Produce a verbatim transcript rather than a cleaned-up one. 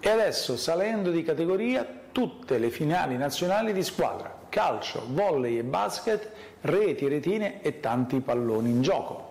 adesso, salendo di categoria, tutte le finali nazionali di squadra, calcio, volley e basket, reti, retine e tanti palloni in gioco.